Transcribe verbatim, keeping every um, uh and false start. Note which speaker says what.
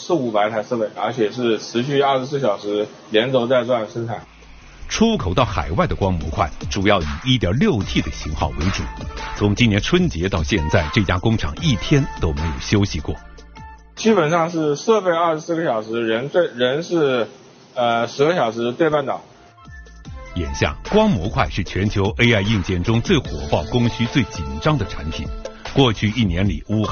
Speaker 1: 四五百台设备，而且是持续二十四小时连轴在转生产。
Speaker 2: 出口到海外的光模块主要以 一点六 T 的型号为主。从今年春节到现在，这家工厂一天都没有休息过。
Speaker 1: 基本上是设备二十四个小时，人对人是呃十个小时对半岛。
Speaker 2: 眼下，光模块是全球 A I 硬件中最火爆、供需最紧张的产品。过去一年里，武汉